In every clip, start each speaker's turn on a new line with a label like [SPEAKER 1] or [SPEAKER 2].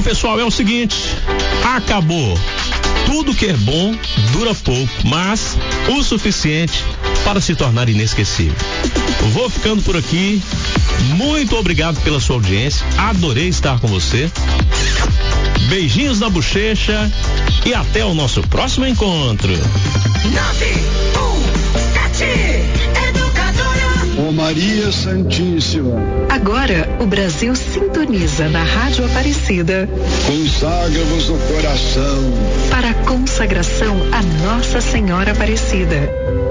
[SPEAKER 1] pessoal, é o seguinte, acabou. Tudo que é bom dura pouco, mas o suficiente para se tornar inesquecível. Vou ficando por aqui. Muito obrigado pela sua audiência. Adorei estar com você. Beijinhos na bochecha e até o nosso próximo encontro.
[SPEAKER 2] 917
[SPEAKER 3] Ó Maria Santíssima.
[SPEAKER 4] Agora o Brasil sintoniza na Rádio Aparecida.
[SPEAKER 3] Consagra-vos o coração
[SPEAKER 4] para a consagração a Nossa Senhora Aparecida.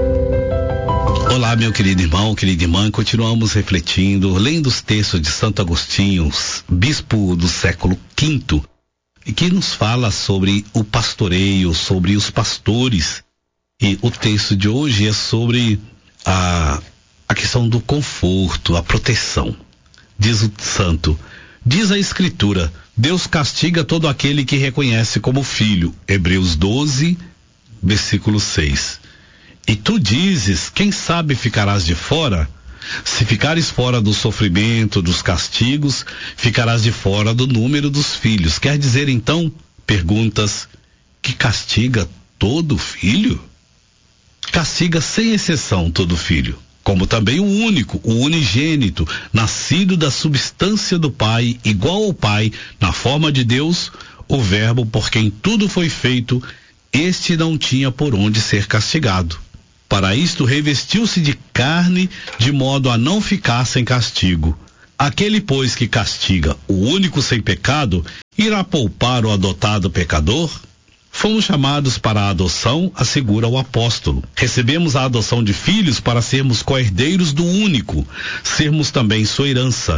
[SPEAKER 5] Olá, meu querido irmão, querida irmã, continuamos refletindo, lendo os textos de Santo Agostinho, bispo do século V, que nos fala sobre o pastoreio, sobre os pastores. E o texto de hoje é sobre a questão do conforto, a proteção. Diz o santo, diz a Escritura, Deus castiga todo aquele que reconhece como filho. Hebreus 12, versículo 6. E tu dizes, quem sabe ficarás de fora? Se ficares fora do sofrimento, dos castigos, ficarás de fora do número dos filhos. Quer dizer então, perguntas, que castiga todo filho? Castiga sem exceção todo filho, como também o único, o unigênito, nascido da substância do Pai, igual ao Pai, na forma de Deus, o Verbo por quem tudo foi feito, este não tinha por onde ser castigado. Para isto revestiu-se de carne, de modo a não ficar sem castigo. Aquele, pois, que castiga o único sem pecado, irá poupar o adotado pecador? Fomos chamados para a adoção, assegura o apóstolo. Recebemos a adoção de filhos para sermos co-herdeiros do único, sermos também sua herança.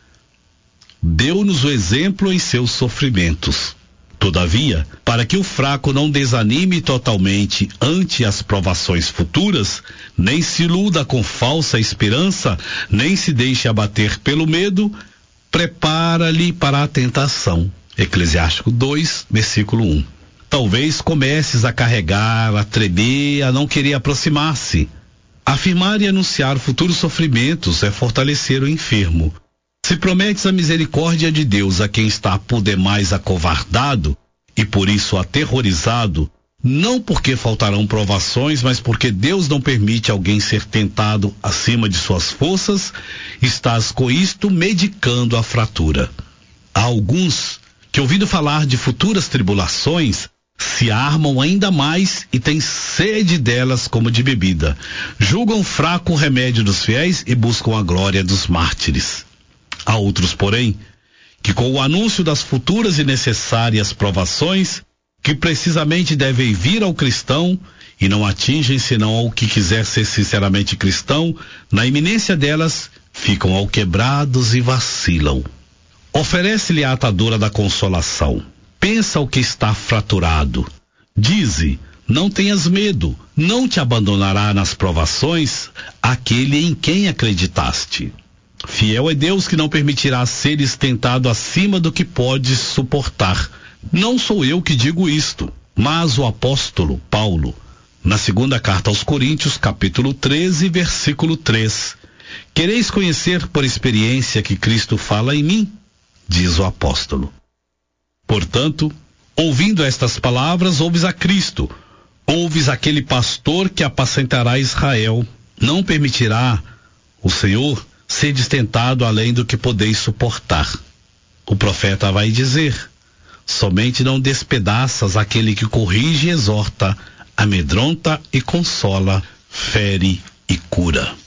[SPEAKER 5] Deu-nos o exemplo em seus sofrimentos. Todavia, para que o fraco não desanime totalmente ante as provações futuras, nem se iluda com falsa esperança, nem se deixe abater pelo medo, prepara-lhe para a tentação. Eclesiástico 2, versículo 1. Talvez comeces a carregar, a tremer, a não querer aproximar-se. Afirmar e anunciar futuros sofrimentos é fortalecer o enfermo. Se prometes a misericórdia de Deus a quem está por demais acovardado e por isso aterrorizado, não porque faltarão provações, mas porque Deus não permite alguém ser tentado acima de suas forças, estás com isto medicando a fratura. Há alguns que, ouvindo falar de futuras tribulações, se armam ainda mais e têm sede delas como de bebida. Julgam fraco o remédio dos fiéis e buscam a glória dos mártires. Há outros, porém, que com o anúncio das futuras e necessárias provações, que precisamente devem vir ao cristão e não atingem senão ao que quiser ser sinceramente cristão, na iminência delas, ficam alquebrados e vacilam. Oferece-lhe a atadura da consolação. Pensa o que está fraturado. Dize, não tenhas medo, não te abandonará nas provações aquele em quem acreditaste. Fiel é Deus que não permitirá seres tentado acima do que podes suportar. Não sou eu que digo isto, mas o apóstolo Paulo, na segunda carta aos Coríntios, capítulo 13, versículo 3. Quereis conhecer por experiência que Cristo fala em mim? Diz o apóstolo. Portanto, ouvindo estas palavras, ouves a Cristo, ouves aquele pastor que apacentará Israel. Não permitirá o Senhor sedes tentado além do que podeis suportar. O profeta vai dizer, somente não despedaças aquele que corrige e exorta, amedronta e consola, fere e cura.